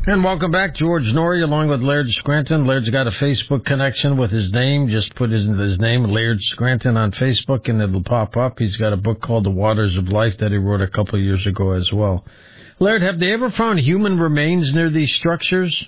And welcome back, George Norrie, along with Laird Scranton. Laird's got a Facebook connection with his name. Just put his name, Laird Scranton, on Facebook, and it'll pop up. He's got a book called The Waters of Life that he wrote a couple of years ago as well. Laird, have they ever found human remains near these structures?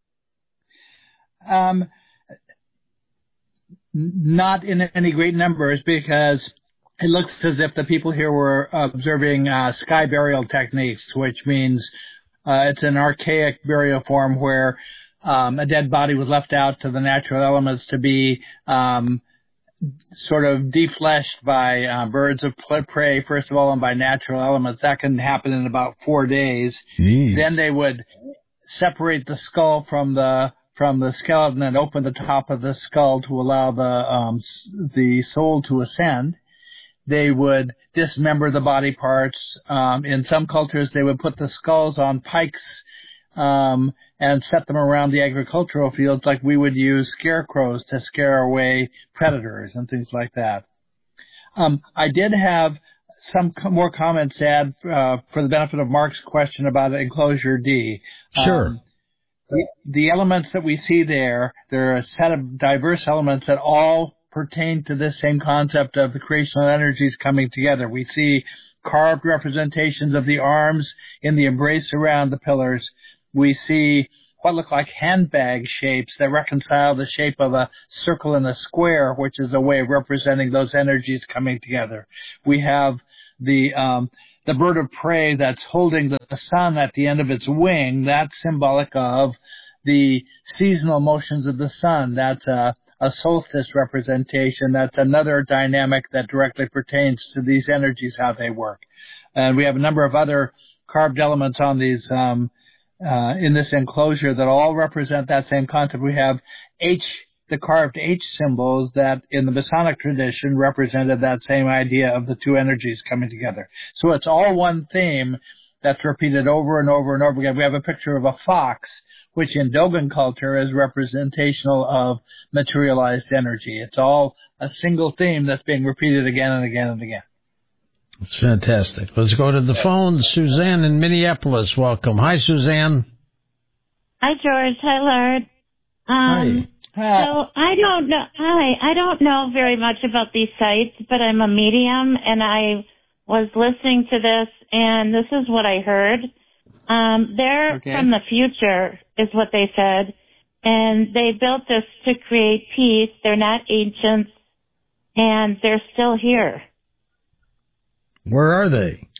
Not in any great numbers, because it looks as if the people here were observing sky burial techniques, which means it's an archaic burial form where a dead body was left out to the natural elements to be sort of defleshed by birds of prey, first of all, and by natural elements. That can happen in about 4 days. Then they would separate the skull from the skeleton and open the top of the skull to allow the soul to ascend. They would dismember the body parts. In some cultures, they would put the skulls on pikes and set them around the agricultural fields like we would use scarecrows to scare away predators and things like that. I did have some more comments to add for the benefit of Mark's question about Enclosure D. Sure. The elements that we see there are a set of diverse elements that all pertain to this same concept of the creational energies coming together. We see carved representations of the arms in the embrace around the pillars. We see what look like handbag shapes that reconcile the shape of a circle and a square, which is a way of representing those energies coming together. We have the bird of prey that's holding the sun at the end of its wing. That's symbolic of the seasonal motions of the sun. That's a solstice representation. That's another dynamic that directly pertains to these energies, how they work. And we have a number of other carved elements on these in this enclosure that all represent that same concept. We have the carved H symbols that in the Masonic tradition represented that same idea of the two energies coming together. So it's all one theme that's repeated over and over and over again. We have a picture of a fox, which in Dogon culture is representational of materialized energy. It's all a single theme that's being repeated again and again and again. It's fantastic. Let's go to the phone. Suzanne in Minneapolis, welcome. Hi, Suzanne. Hi, George. Hi, Laird. Hi. So I don't know. Hi, I don't know very much about these sites, but I'm a medium, and I was listening to this, and this is what I heard. They're from the future, is what they said, and they built this to create peace. They're not ancients, and they're still here. Where are they?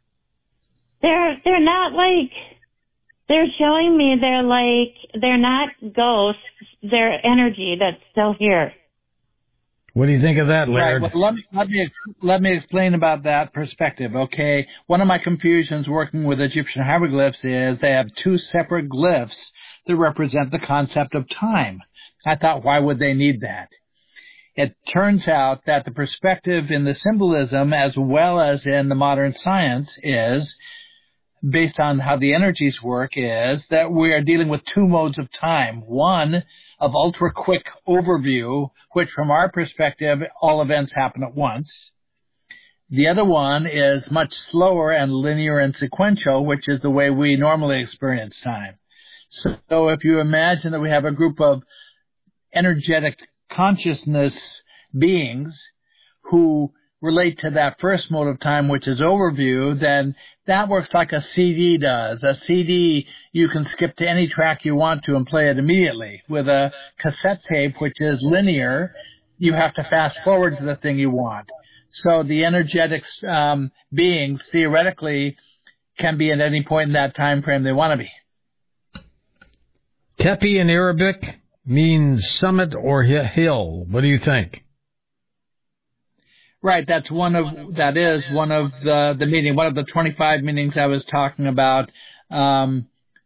They're not like, they're showing me they're not ghosts. They're energy that's still here. What do you think of that, Laird? Right, well, let me explain about that perspective, okay? One of my confusions working with Egyptian hieroglyphs is they have two separate glyphs that represent the concept of time. I thought, why would they need that? It turns out that the perspective in the symbolism as well as in the modern science is, based on how the energies work, is that we are dealing with two modes of time. One of ultra-quick overview, which from our perspective, all events happen at once. The other one is much slower and linear and sequential, which is the way we normally experience time. So if you imagine that we have a group of energetic consciousness beings who relate to that first mode of time, which is overview, then that works like a CD does. A CD, you can skip to any track you want to and play it immediately. With a cassette tape, which is linear, you have to fast forward to the thing you want. So the energetic beings, theoretically, can be at any point in that time frame they want to be. Tepe in Arabic means summit or hill. What do you think? Right, that is one of the meaning, one of the 25 meanings I was talking about. I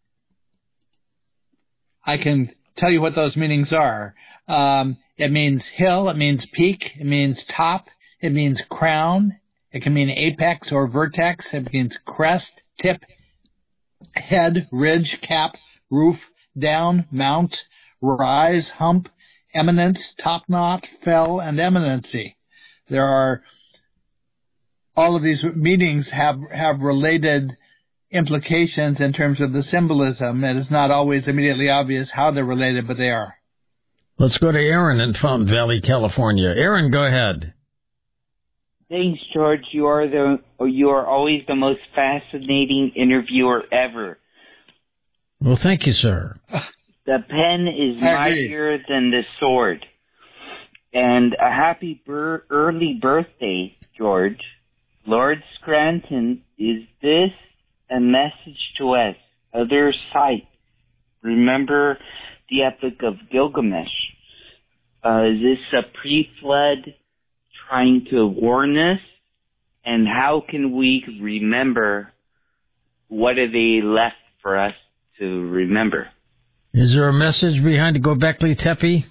can tell you what those meanings are. It means hill, it means peak, it means top, it means crown, it can mean apex or vertex, it means crest, tip, head, ridge, cap, roof, down, mount, rise, hump, eminence, top knot, fell, and eminency. There are, all of these meanings have related implications in terms of the symbolism. It is not always immediately obvious how they're related, but they are. Let's go to Aaron in Fountain Valley, California. Aaron, go ahead. Thanks, George. You are always the most fascinating interviewer ever. Well, thank you, sir. The pen is mightier than the sword. And a happy early birthday, George. Lord Scranton, is this a message to us? Other sight. Remember the Epic of Gilgamesh. Is this a pre-flood trying to warn us? And how can we remember? What are they left for us to remember? Is there a message behind Göbekli Tepe?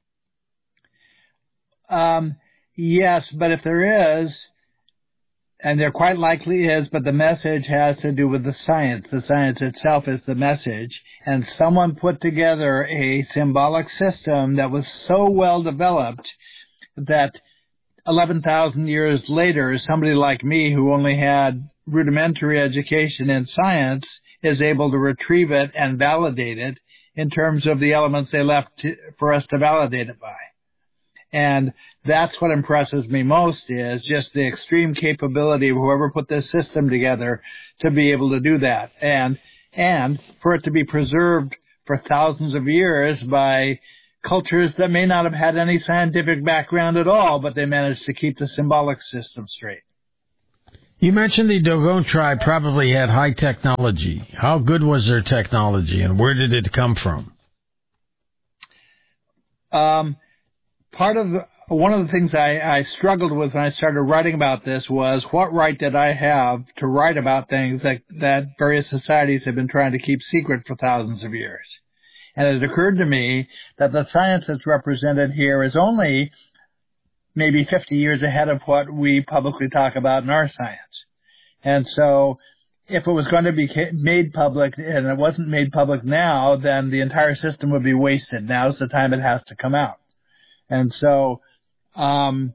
Yes, but if there is, and there quite likely is, but the message has to do with the science. The science itself is the message. And someone put together a symbolic system that was so well developed that 11,000 years later, somebody like me who only had rudimentary education in science is able to retrieve it and validate it in terms of the elements they left for us to validate it by. And that's what impresses me most, is just the extreme capability of whoever put this system together to be able to do that. And for it to be preserved for thousands of years by cultures that may not have had any scientific background at all, but they managed to keep the symbolic system straight. You mentioned the Dogon tribe probably had high technology. How good was their technology, and where did it come from? One of the things I struggled with when I started writing about this was, what right did I have to write about things that various societies have been trying to keep secret for thousands of years? And it occurred to me that the science that's represented here is only maybe 50 years ahead of what we publicly talk about in our science. And so if it was going to be made public and it wasn't made public now, then the entire system would be wasted. Now's the time it has to come out. And so I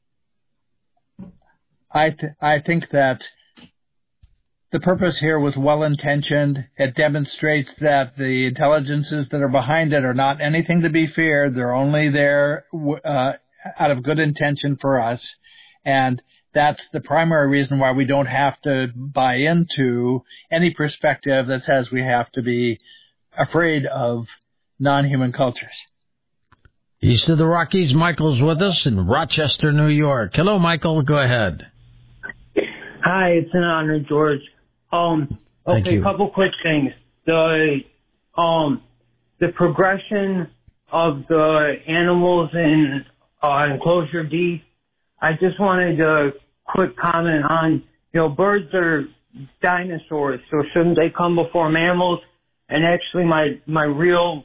think that the purpose here was well-intentioned. It demonstrates that the intelligences that are behind it are not anything to be feared. They're only there out of good intention for us. And that's the primary reason why we don't have to buy into any perspective that says we have to be afraid of non-human cultures. East of the Rockies, Michael's with us in Rochester, New York. Hello, Michael. Go ahead. Hi, it's an honor, George. Okay, a couple quick things. The progression of the animals in Enclosure D, I just wanted a quick comment on, birds are dinosaurs, so shouldn't they come before mammals? And actually my real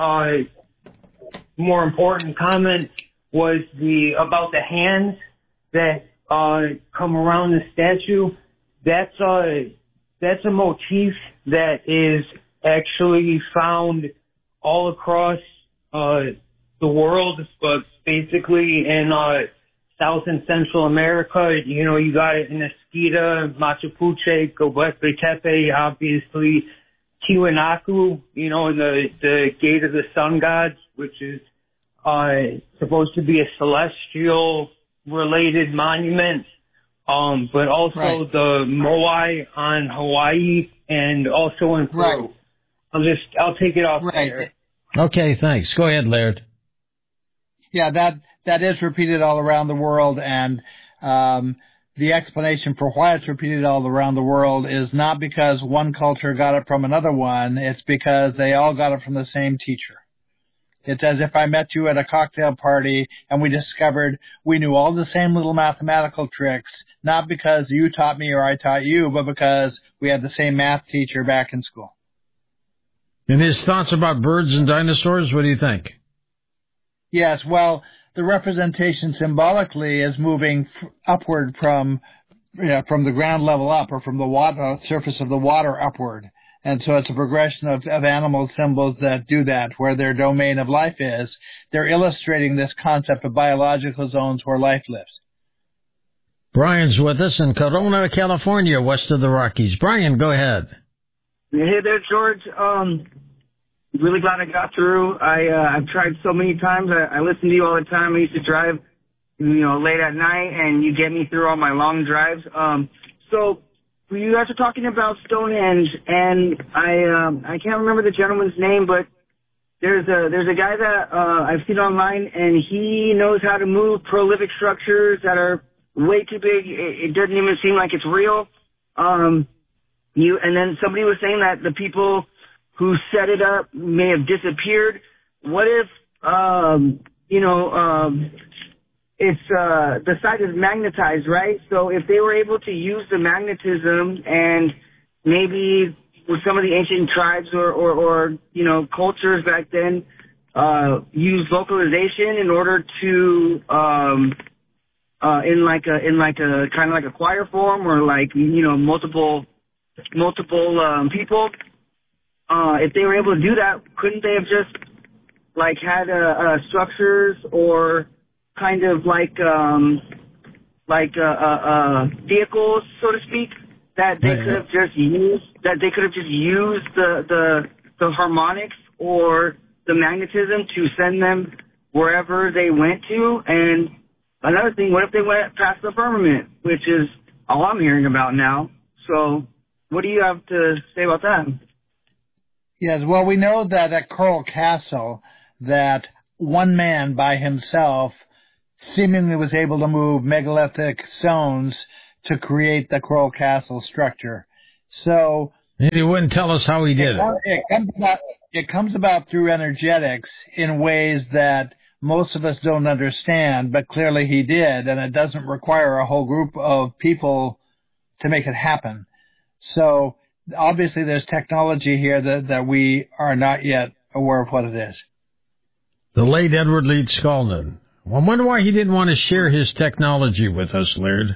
more important comment was about the hands that come around the statue. That's a motif that is actually found all across the world, but basically in South and Central America. You got it in Esquita, Machu Picchu, Göbekli Tepe, obviously Tiwanaku, in the Gate of the Sun Gods, which is supposed to be a celestial related monument, but also right. The Moai on Hawaii and also in Peru. Right. I'll take it off there. Okay, thanks. Go ahead, Laird. Yeah, that is repeated all around the world, and the explanation for why it's repeated all around the world is not because one culture got it from another one, it's because they all got it from the same teacher. It's as if I met you at a cocktail party and we discovered we knew all the same little mathematical tricks, not because you taught me or I taught you, but because we had the same math teacher back in school. And his thoughts about birds and dinosaurs, what do you think? Yes, well, the representation symbolically is moving upward from the ground level up, or from the water, surface of the water upward. And so it's a progression of animal symbols that do that, where their domain of life is. They're illustrating this concept of biological zones where life lives. Brian's with us in Corona, California, west of the Rockies. Brian, go ahead. Hey there, George. Really glad I got through. I've tried so many times. I listen to you all the time. I used to drive, late at night, and you get me through all my long drives. So you guys are talking about Stonehenge, and I can't remember the gentleman's name, but there's a guy that I've seen online, and he knows how to move prolific structures that are way too big. It doesn't even seem like it's real. And then somebody was saying that the people who set it up may have disappeared. What if, it's the site is magnetized, right? So if they were able to use the magnetism, and maybe with some of the ancient tribes or cultures back then use vocalization in order to in like a kind of like a choir form, or multiple people. If they were able to do that, couldn't they have just had structures or kind of vehicles, so to speak, that they could have just used? That they could have just used the harmonics or the magnetism to send them wherever they went to. And another thing, what if they went past the firmament, which is all I'm hearing about now? So what do you have to say about that? Yes, well, we know that at Coral Castle, that one man by himself seemingly was able to move megalithic stones to create the Coral Castle structure. So he wouldn't tell us how he did it. It comes about through energetics in ways that most of us don't understand, but clearly he did, and it doesn't require a whole group of people to make it happen. So obviously there's technology here that we are not yet aware of what it is. The late Edward Leeds Scaldon. I wonder why he didn't want to share his technology with us, Laird.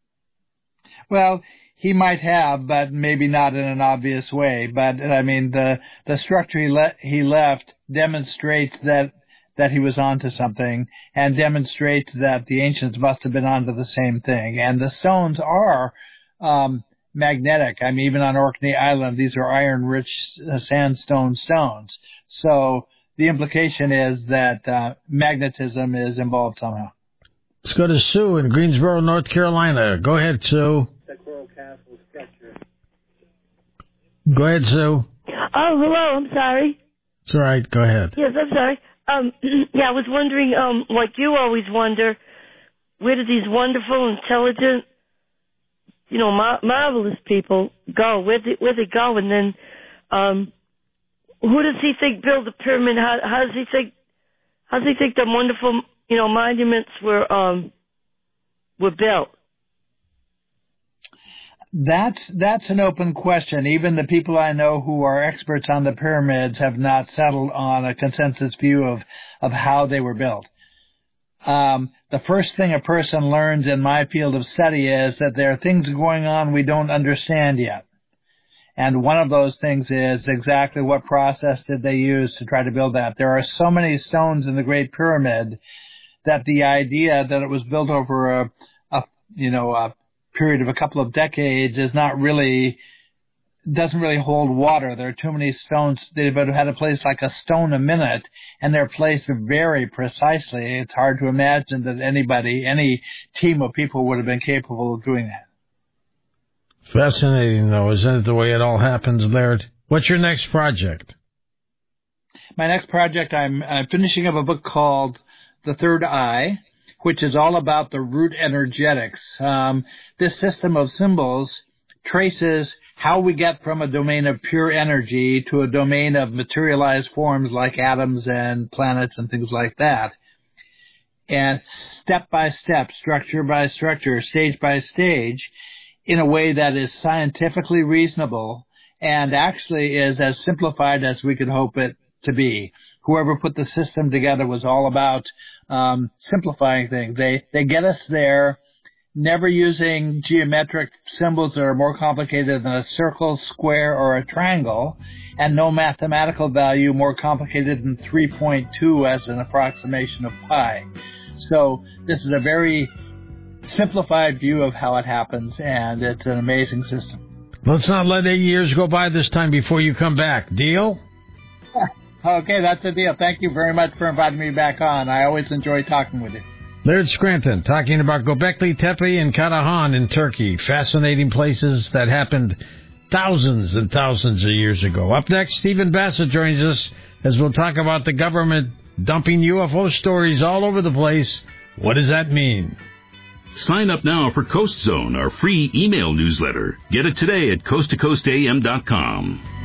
Well, he might have, but maybe not in an obvious way. But, I mean, the structure he left demonstrates that he was onto something, and demonstrates that the ancients must have been onto the same thing. And the stones are magnetic. I mean, even on Orkney Island, these are iron-rich sandstone stones. So the implication is that magnetism is involved somehow. Let's go to Sue in Greensboro, North Carolina. Go ahead, Sue. The Coral Castle structure. Go ahead, Sue. Oh, hello. I'm sorry. It's all right. Go ahead. Yes, I'm sorry. I was wondering, like you always wonder, where do these wonderful, intelligent, marvelous people go? Where they go? And then, who does he think built the pyramid? How does he think the wonderful, monuments were built? That's an open question. Even the people I know who are experts on the pyramids have not settled on a consensus view of how they were built. The first thing a person learns in my field of study is that there are things going on we don't understand yet. And one of those things is exactly what process did they use to try to build that. There are so many stones in the Great Pyramid that the idea that it was built over a period of a couple of decades doesn't really hold water. There are too many stones. They would have had to place like a stone a minute, and they're placed very precisely. It's hard to imagine that any team of people would have been capable of doing that. Fascinating, though. Isn't it the way it all happens, Laird? What's your next project? My next project, I'm finishing up a book called The Third Eye, which is all about the root energetics. This system of symbols traces how we get from a domain of pure energy to a domain of materialized forms like atoms and planets and things like that. And step by step, structure by structure, stage by stage, in a way that is scientifically reasonable and actually is as simplified as we could hope it to be. Whoever put the system together was all about simplifying things. They get us there, never using geometric symbols that are more complicated than a circle, square, or a triangle, and no mathematical value more complicated than 3.2 as an approximation of pi. So this is a very simplified view of how it happens, and it's an amazing system. Let's not let 8 years go by this time before you come back. Deal? Okay, that's the deal. Thank you very much for inviting me back on. I always enjoy talking with you. Laird Scranton talking about Göbekli Tepe and Karahan in Turkey. Fascinating places that happened thousands and thousands of years ago. Up next, Stephen Bassett joins us as we'll talk about the government dumping UFO stories all over the place. What does that mean? Sign up now for Coast Zone, our free email newsletter. Get it today at coasttocoastam.com.